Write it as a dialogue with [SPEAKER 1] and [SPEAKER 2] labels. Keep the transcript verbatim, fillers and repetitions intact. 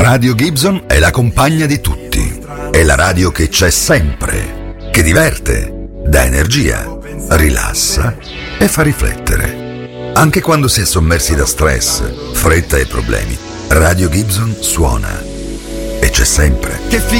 [SPEAKER 1] Radio Gibson è la compagna di tutti. È la radio che c'è sempre, che diverte, dà energia, rilassa e fa riflettere. Anche quando si è sommersi da stress, fretta e problemi, Radio Gibson suona e c'è sempre. Che